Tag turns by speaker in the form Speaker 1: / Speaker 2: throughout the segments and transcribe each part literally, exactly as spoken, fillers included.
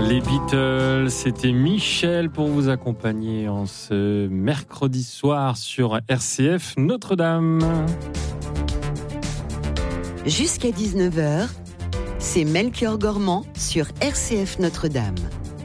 Speaker 1: Les Beatles, c'était Michel pour vous accompagner en ce mercredi soir sur R C F Notre-Dame.
Speaker 2: Jusqu'à dix-neuf heures, c'est Melchior Gormand sur R C F Notre-Dame.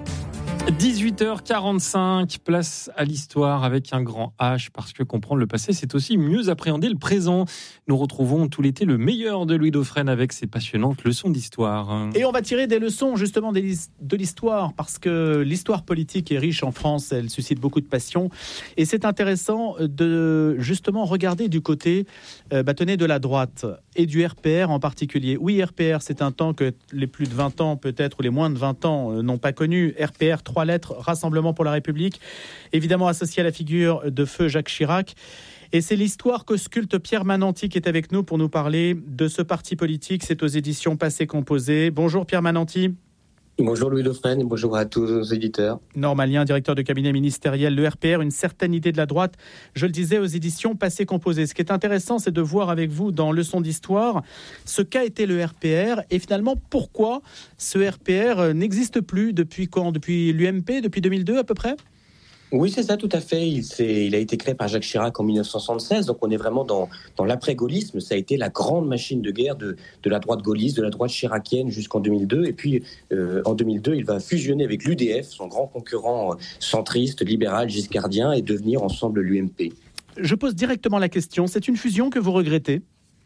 Speaker 1: dix-huit heures quarante-cinq, place à l'histoire avec un grand H, parce que comprendre le passé, c'est aussi mieux appréhender le présent. Nous retrouvons tout l'été le meilleur de Louis Dauphren avec ses passionnantes leçons d'histoire.
Speaker 3: Et on va tirer des leçons justement de l'histoire, parce que l'histoire politique est riche en France, elle suscite beaucoup de passion. Et c'est intéressant de justement regarder du côté, euh, bah, tenez, de la droite et du R P R en particulier. Oui, R P R, c'est un temps que les plus de vingt ans peut-être, ou les moins de vingt ans euh, n'ont pas connu. R P R, trois lettres, Rassemblement pour la République, évidemment associé à la figure de feu Jacques Chirac. Et c'est l'histoire qu'ausculte Pierre Mananti qui est avec nous pour nous parler de ce parti politique. C'est aux éditions Passé Composé. Bonjour Pierre Mananti.
Speaker 4: Bonjour Louis Dauphren et bonjour à tous nos éditeurs.
Speaker 3: Normalien, directeur de cabinet ministériel, le R P R, une certaine idée de la droite, je le disais, aux éditions Passé Composé. Ce qui est intéressant, c'est de voir avec vous dans Leçon d'histoire ce qu'a été le R P R et finalement pourquoi ce R P R n'existe plus depuis quand ? Depuis l'U M P, depuis deux mille deux à peu près ?
Speaker 4: Oui, c'est ça, tout à fait. Il, il a été créé par Jacques Chirac en dix-neuf cent soixante-seize, donc on est vraiment dans, dans l'après-gaullisme. Ça a été la grande machine de guerre de, de la droite gaulliste, de la droite chiracienne jusqu'en deux mille deux. Et puis, euh, en deux mille deux, il va fusionner avec l'U D F, son grand concurrent centriste, libéral, giscardien, et devenir ensemble l'U M P.
Speaker 3: Je pose directement la question, c'est une fusion que vous regrettez ?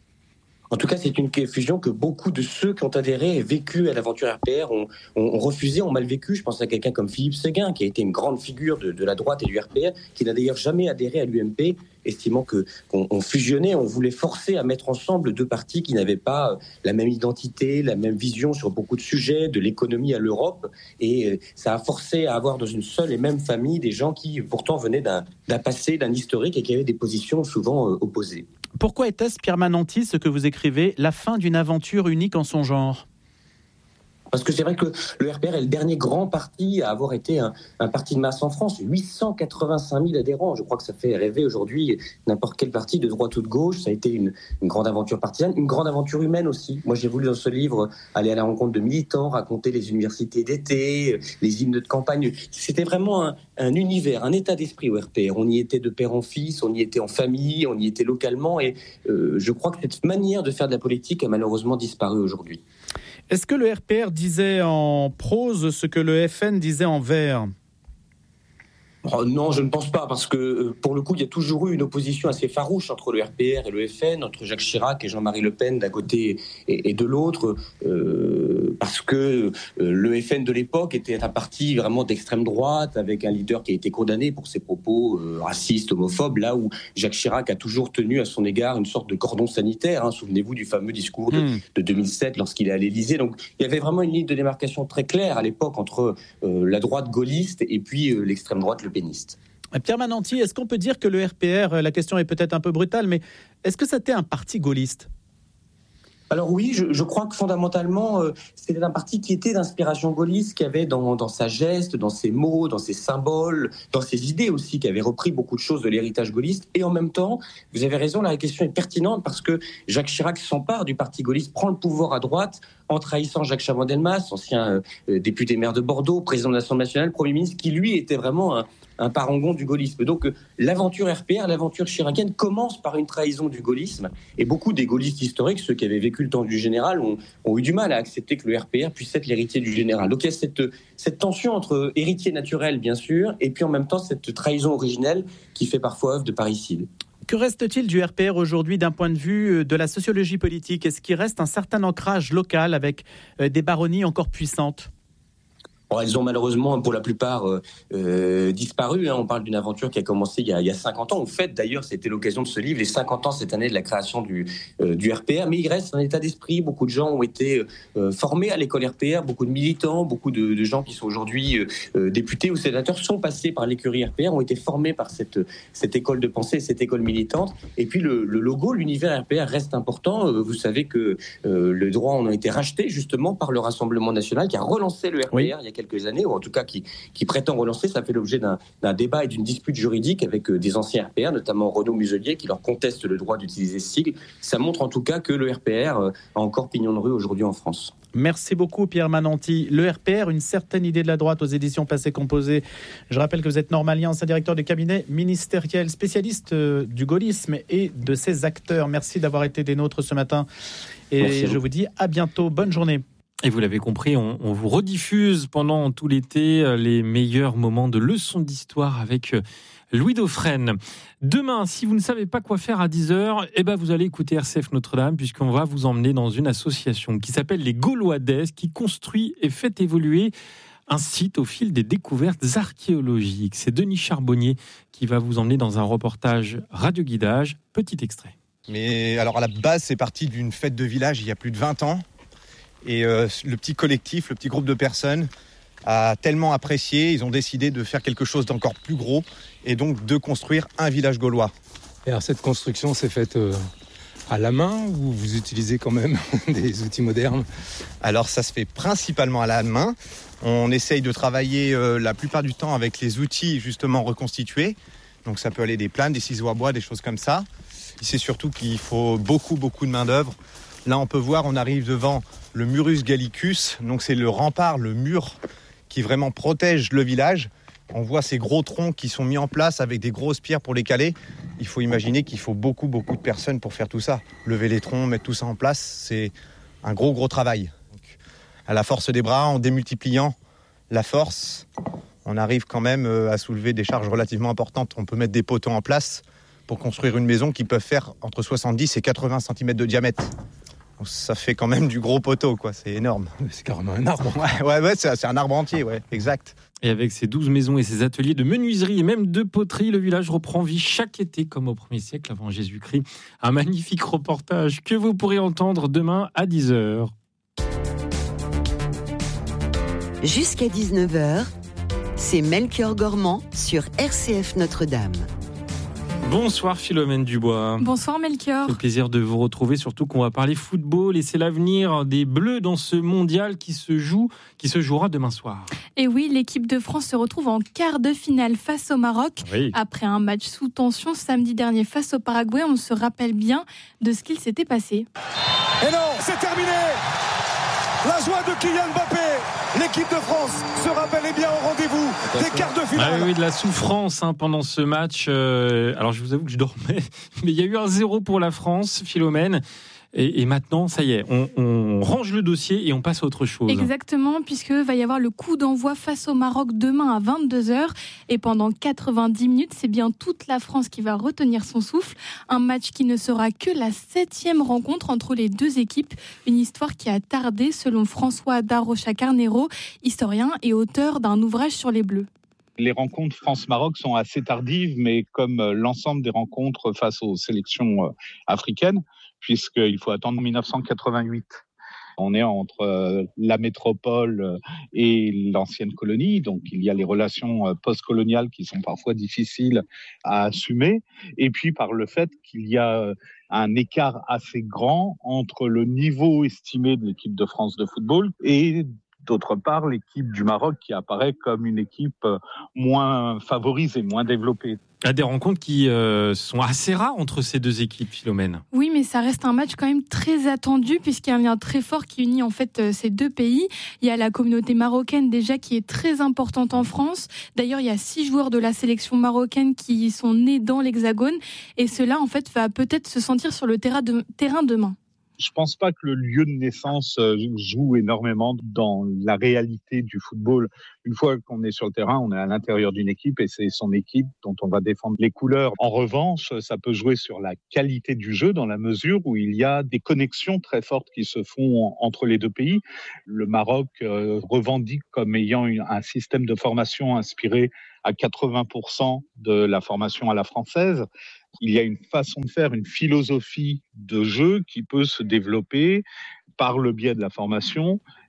Speaker 4: En tout cas, c'est une fusion que beaucoup de ceux qui ont adhéré et vécu à l'aventure R P R ont, ont, ont refusé, ont mal vécu. Je pense à quelqu'un comme Philippe Séguin, qui a été une grande figure de, de la droite et du R P R, qui n'a d'ailleurs jamais adhéré à l'U M P, estimant que, qu'on on fusionnait, on voulait forcer à mettre ensemble deux partis qui n'avaient pas la même identité, la même vision sur beaucoup de sujets, de l'économie à l'Europe. Et ça a forcé à avoir dans une seule et même famille des gens qui pourtant venaient d'un, d'un passé, d'un historique et qui avaient des positions souvent opposées.
Speaker 3: Pourquoi était-ce, Pierre Mananti, ce que vous écrivez, la fin d'une aventure unique en son genre ?
Speaker 4: Parce que c'est vrai que le R P R est le dernier grand parti à avoir été un, un parti de masse en France. huit cent quatre-vingt-cinq mille adhérents. Je crois que ça fait rêver aujourd'hui n'importe quel parti de droite ou de gauche. Ça a été une, une grande aventure partisane, une grande aventure humaine aussi. Moi, j'ai voulu dans ce livre aller à la rencontre de militants, raconter les universités d'été, les hymnes de campagne. C'était vraiment un, un univers, un état d'esprit au R P R. On y était de père en fils, on y était en famille, on y était localement. Et euh, je crois que cette manière de faire de la politique a malheureusement disparu aujourd'hui.
Speaker 3: Est-ce que le R P R disait en prose ce que le F N disait en vers ?
Speaker 4: Oh non, je ne pense pas, parce que pour le coup, il y a toujours eu une opposition assez farouche entre le R P R et le F N, entre Jacques Chirac et Jean-Marie Le Pen d'un côté et, et de l'autre, euh, parce que euh, le F N de l'époque était un parti vraiment d'extrême droite, avec un leader qui a été condamné pour ses propos euh, racistes, homophobes, là où Jacques Chirac a toujours tenu à son égard une sorte de cordon sanitaire. Hein, souvenez-vous du fameux discours de, mmh. de deux mille sept lorsqu'il est à l'Élysée. Donc il y avait vraiment une ligne de démarcation très claire à l'époque entre euh, la droite gaulliste et puis euh, l'extrême droite le péniste.
Speaker 3: Pierre Mananti, est-ce qu'on peut dire que le R P R, la question est peut-être un peu brutale, mais est-ce que c'était un parti gaulliste ?
Speaker 4: Alors oui, je, je crois que fondamentalement, euh, c'était un parti qui était d'inspiration gaulliste, qui avait dans, dans sa geste, dans ses mots, dans ses symboles, dans ses idées aussi, qui avait repris beaucoup de choses de l'héritage gaulliste. Et en même temps, vous avez raison, la question est pertinente parce que Jacques Chirac s'empare du parti gaulliste, prend le pouvoir à droite en trahissant Jacques Chaban-Delmas, ancien euh, député maire de Bordeaux, président de l'Assemblée nationale, Premier ministre, qui lui était vraiment un, un parangon du gaullisme. Donc euh, l'aventure R P R, l'aventure chiracienne commence par une trahison du gaullisme. Et beaucoup des gaullistes historiques, ceux qui avaient vécu le temps du général, ont, ont eu du mal à accepter que le R P R puisse être l'héritier du général. Donc il y a cette, cette tension entre héritier naturel, bien sûr, et puis en même temps cette trahison originelle qui fait parfois œuvre de parricide.
Speaker 3: Que reste-t-il du R P R aujourd'hui d'un point de vue de la sociologie politique ? Est-ce qu'il reste un certain ancrage local avec des baronnies encore puissantes ?
Speaker 4: Bon, elles ont malheureusement, pour la plupart, euh, euh, disparu. Hein. On parle d'une aventure qui a commencé il y a, il y a cinquante ans. En fait, d'ailleurs, c'était l'occasion de ce livre, les cinquante ans cette année de la création du, euh, du R P R. Mais il reste un état d'esprit. Beaucoup de gens ont été euh, formés à l'école R P R. Beaucoup de militants, beaucoup de, de gens qui sont aujourd'hui euh, députés ou sénateurs sont passés par l'écurie R P R, ont été formés par cette, cette école de pensée, cette école militante. Et puis le, le logo, l'univers R P R reste important. Euh, vous savez que euh, les droits en ont été rachetés justement par le Rassemblement national qui a relancé le R P R oui. il y a quelques quelques années, ou en tout cas qui, qui prétend relancer. Ça fait l'objet d'un, d'un débat et d'une dispute juridique avec des anciens R P R, notamment Renaud Muselier, qui leur conteste le droit d'utiliser ce sigle. Ça montre en tout cas que le R P R a encore pignon de rue aujourd'hui en France.
Speaker 3: Merci beaucoup Pierre Mananti. Le R P R, une certaine idée de la droite aux éditions Passé Composé. Je rappelle que vous êtes normalien, ancien directeur de cabinet ministériel, spécialiste du gaullisme et de ses acteurs. Merci d'avoir été des nôtres ce matin. Et Merci je vous dis à bientôt. Bonne journée.
Speaker 1: Et vous l'avez compris, on, on vous rediffuse pendant tout l'été les meilleurs moments de leçons d'histoire avec Louis Dauphren. Demain, si vous ne savez pas quoi faire à dix heures, eh ben vous allez écouter R C F Notre-Dame, puisqu'on va vous emmener dans une association qui s'appelle les Gaulois d'Est, qui construit et fait évoluer un site au fil des découvertes archéologiques. C'est Denis Charbonnier qui va vous emmener dans un reportage radio-guidage. Petit extrait.
Speaker 5: Mais alors à la base, c'est parti d'une fête de village il y a plus de vingt ans. Et euh, le petit collectif, le petit groupe de personnes a tellement apprécié, ils ont décidé de faire quelque chose d'encore plus gros et donc de construire un village gaulois.
Speaker 6: Et alors cette construction s'est faite euh, à la main ou vous utilisez quand même des outils modernes ?
Speaker 5: Alors ça se fait principalement à la main. On essaye de travailler euh, la plupart du temps avec les outils justement reconstitués. Donc ça peut aller des planes, des ciseaux à bois, des choses comme ça. C'est surtout qu'il faut beaucoup, beaucoup de main d'œuvre. Là on peut voir, on arrive devant le Murus Gallicus, donc c'est le rempart, le mur qui vraiment protège le village. On voit ces gros troncs qui sont mis en place avec des grosses pierres pour les caler. Il faut imaginer qu'il faut beaucoup, beaucoup de personnes pour faire tout ça. Lever les troncs, mettre tout ça en place, c'est un gros, gros travail. Donc, à la force des bras, en démultipliant la force, on arrive quand même à soulever des charges relativement importantes. On peut mettre des poteaux en place pour construire une maison qui peut faire entre soixante-dix et quatre-vingts centimètres de diamètre. Donc ça fait quand même du gros poteau, quoi. C'est énorme.
Speaker 6: C'est carrément un arbre.
Speaker 5: Ouais, ouais, ouais c'est, c'est un arbre entier, ouais, exact.
Speaker 1: Et avec ses douze maisons et ses ateliers de menuiserie et même de poterie, le village reprend vie chaque été comme au premier siècle avant Jésus-Christ. Un magnifique reportage que vous pourrez entendre demain à dix heures.
Speaker 2: Jusqu'à dix-neuf heures, c'est Melchior Gormand sur R C F Notre-Dame.
Speaker 1: Bonsoir Philomène Dubois.
Speaker 7: Bonsoir Melchior.
Speaker 1: C'est le plaisir de vous retrouver, surtout qu'on va parler football et c'est l'avenir des Bleus dans ce mondial qui se joue, qui se jouera demain soir.
Speaker 7: Et oui, l'équipe de France se retrouve en quart de finale face au Maroc. Oui. Après un match sous tension samedi dernier face au Paraguay, on se rappelle bien de ce qu'il s'était passé.
Speaker 8: Et non, c'est terminé. La joie de Kylian Mbappé. L'équipe de France sera bel et bien au rendez-vous des quarts de finale.
Speaker 1: Ah oui, de la souffrance hein, pendant ce match. Euh, alors je vous avoue que je dormais, mais il y a eu un zéro pour la France, Philomène. Et, et maintenant, ça y est, on, on range le dossier et on passe à autre chose.
Speaker 7: Exactement, puisque va y avoir le coup d'envoi face au Maroc demain à vingt-deux heures. Et pendant quatre-vingt-dix minutes, c'est bien toute la France qui va retenir son souffle. Un match qui ne sera que la septième rencontre entre les deux équipes. Une histoire qui a tardé, selon François Darocha-Carnero, historien et auteur d'un ouvrage sur les Bleus.
Speaker 9: Les rencontres France-Maroc sont assez tardives, mais comme l'ensemble des rencontres face aux sélections africaines, puisqu'il faut attendre dix-neuf cent quatre-vingt-huit. On est entre la métropole et l'ancienne colonie, donc il y a les relations post-coloniales qui sont parfois difficiles à assumer, et puis par le fait qu'il y a un écart assez grand entre le niveau estimé de l'équipe de France de football et d'autre part, l'équipe du Maroc qui apparaît comme une équipe moins favorisée, moins développée.
Speaker 1: Il y a des rencontres qui euh, sont assez rares entre ces deux équipes, Philomène.
Speaker 7: Oui, mais ça reste un match quand même très attendu puisqu'il y a un lien très fort qui unit en fait euh, ces deux pays. Il y a la communauté marocaine déjà qui est très importante en France. D'ailleurs, il y a six joueurs de la sélection marocaine qui sont nés dans l'Hexagone et cela en fait va peut-être se sentir sur le terrain, de, terrain demain.
Speaker 9: Je pense pas que le lieu de naissance joue énormément dans la réalité du football. Une fois qu'on est sur le terrain, on est à l'intérieur d'une équipe et c'est son équipe dont on va défendre les couleurs. En revanche, ça peut jouer sur la qualité du jeu dans la mesure où il y a des connexions très fortes qui se font entre les deux pays. Le Maroc revendique comme ayant un système de formation inspiré à quatre-vingts pour cent de la formation à la française. Il y a une façon de faire, une philosophie de jeu qui peut se développer par le biais de la formation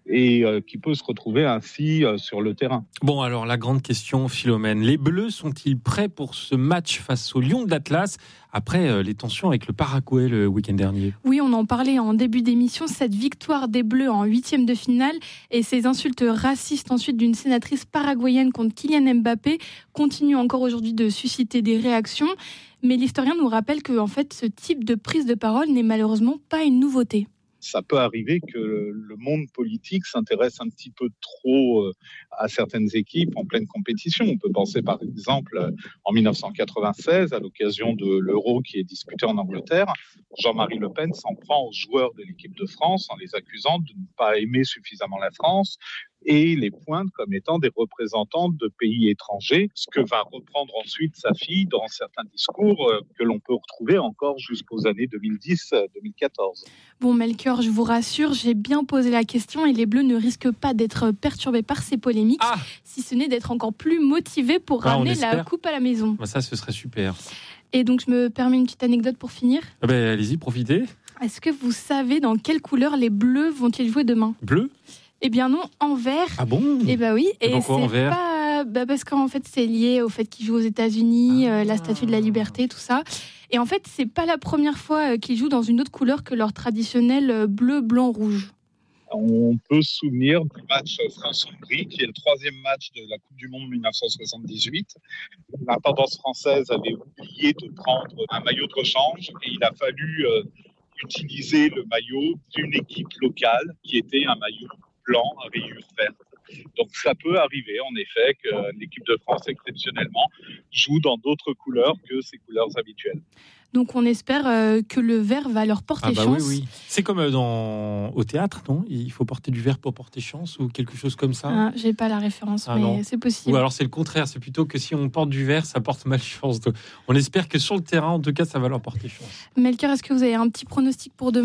Speaker 9: et euh, qui peut se retrouver ainsi euh, sur le terrain.
Speaker 1: Bon, alors la grande question, Philomène, les Bleus sont-ils prêts pour ce match face au Lion de l'Atlas après euh, les tensions avec le Paraguay le week-end dernier?
Speaker 7: Oui, on en parlait en début d'émission, cette victoire des Bleus en huitième de finale et ces insultes racistes ensuite d'une sénatrice paraguayenne contre Kylian Mbappé continuent encore aujourd'hui de susciter des réactions. Mais l'historien nous rappelle que en fait, ce type de prise de parole n'est malheureusement pas une nouveauté.
Speaker 9: Ça peut arriver que le monde politique s'intéresse un petit peu trop à certaines équipes en pleine compétition. On peut penser par exemple en dix-neuf cent quatre-vingt-seize, à l'occasion de l'Euro qui est disputé en Angleterre, Jean-Marie Le Pen s'en prend aux joueurs de l'équipe de France en les accusant de ne pas aimer suffisamment la France et les pointe comme étant des représentants de pays étrangers, ce que va reprendre ensuite sa fille dans certains discours que l'on peut retrouver encore jusqu'aux années deux mille dix deux mille quatorze.
Speaker 7: Bon, Melchior, je vous rassure, j'ai bien posé la question et les Bleus ne risquent pas d'être perturbés par ces polémiques, ah si ce n'est d'être encore plus motivés pour ah, ramener la coupe à la maison.
Speaker 1: Bah ça, ce serait super.
Speaker 7: Et donc, je me permets une petite anecdote pour finir.
Speaker 1: Ah ben, allez-y, profitez.
Speaker 7: Est-ce que vous savez dans quelle couleur les Bleus vont-ils jouer demain ?
Speaker 1: Bleu ?
Speaker 7: Eh bien non, en vert.
Speaker 1: Ah bon ?
Speaker 7: Eh bien oui.
Speaker 1: Et pourquoi en vert ?
Speaker 7: Pas... Bah parce qu'en fait, c'est lié au fait qu'ils jouent aux États-Unis, ah. euh, la Statue de la Liberté, tout ça. Et en fait, c'est pas la première fois qu'ils jouent dans une autre couleur que leur traditionnel bleu, blanc, rouge.
Speaker 9: On peut se souvenir du match France-Hongrie, qui est le troisième match de la Coupe du Monde dix-neuf cent soixante-dix-huit. L'intendance française avait oublié de prendre un maillot de rechange et il a fallu euh, utiliser le maillot d'une équipe locale qui était un maillot blanc à rayures vertes. Donc ça peut arriver en effet que l'équipe de France exceptionnellement joue dans d'autres couleurs que ses couleurs habituelles.
Speaker 7: Donc on espère euh, que le vert va leur porter
Speaker 1: ah bah
Speaker 7: chance.
Speaker 1: Oui, oui. C'est comme dans... au théâtre, non ? Il faut porter du vert pour porter chance ou quelque chose comme ça.
Speaker 7: Ah, j'ai pas la référence, ah, mais non. C'est possible.
Speaker 1: Ou alors c'est le contraire, c'est plutôt que si on porte du vert, ça porte malchance. Donc, on espère que sur le terrain, en tout cas, ça va leur porter chance.
Speaker 7: Melchior, est-ce que vous avez un petit pronostic pour demain ?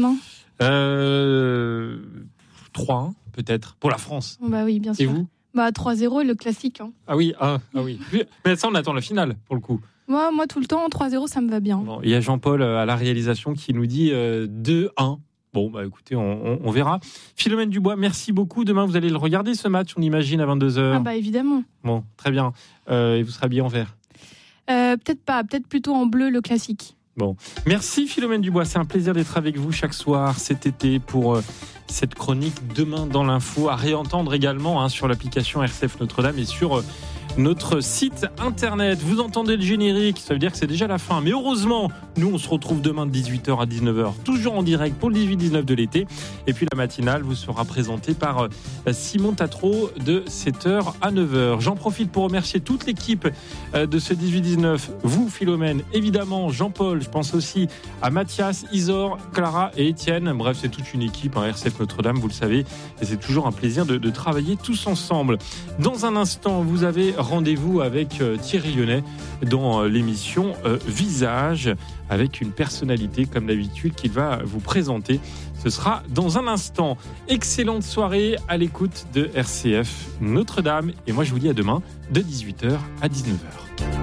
Speaker 1: euh... trois un peut-être, pour la France.
Speaker 7: Bah oui, bien sûr.
Speaker 1: Et vous ?
Speaker 7: Bah trois zéro, le classique. Hein.
Speaker 1: Ah oui, ah, ah oui. Mais ça, on attend la finale, pour le coup.
Speaker 7: Moi, moi tout le temps, trois zéro, ça me va bien.
Speaker 1: Bon, il y a Jean-Paul à la réalisation qui nous dit euh, deux un. Bon, bah écoutez, on, on, on verra. Philomène Dubois, merci beaucoup. Demain, vous allez le regarder, ce match, on imagine, à vingt-deux heures.
Speaker 7: Ah bah évidemment.
Speaker 1: Bon, très bien. Euh, et vous serez habillé en vert ?
Speaker 7: euh, Peut-être pas, peut-être plutôt en bleu, le classique.
Speaker 1: Bon, merci Philomène Dubois, c'est un plaisir d'être avec vous chaque soir cet été pour euh, cette chronique Demain dans l'info, à réentendre également hein, sur l'application R C F Notre-Dame et sur euh, notre site internet. Vous entendez le générique, ça veut dire que c'est déjà la fin. Mais heureusement, nous on se retrouve demain de dix-huit heures à dix-neuf heures, toujours en direct pour le dix-huit dix-neuf de l'été. Et puis la matinale vous sera présentée par Simon Tatro de sept heures à neuf heures. J'en profite pour remercier toute l'équipe de ce dix-huit dix-neuf. Vous Philomène, évidemment, Jean-Paul, je pense aussi à Mathias, Isor, Clara et Étienne. Bref, c'est toute une équipe, hein, R C F Notre-Dame, vous le savez. Et c'est toujours un plaisir de, de travailler tous ensemble. Dans un instant, vous avez rendez-vous avec euh, Thierry Lyonnais dans euh, l'émission euh, Visage, avec une personnalité comme d'habitude qu'il va vous présenter. Ce sera dans un instant. Excellente soirée à l'écoute de R C F Notre-Dame. Et moi, je vous dis à demain de dix-huit heures à dix-neuf heures.